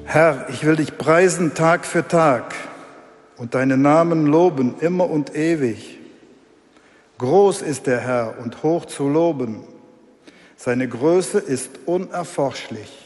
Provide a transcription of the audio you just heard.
Herr, ich will dich preisen Tag für Tag und deinen Namen loben immer und ewig. Groß ist der Herr und hoch zu loben. Seine Größe ist unerforschlich.